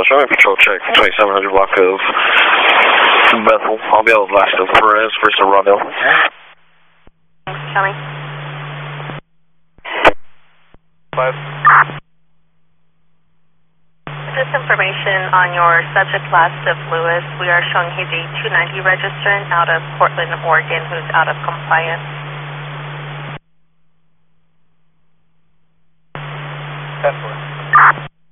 Running Patrol check 2700 block of Bethel. I'll be able to last of Perez versus Rondell. County. 5. This information on your subject last of Lewis, we are showing he's a 290 registrant out of Portland, Oregon, who's out of compliance. 10-4.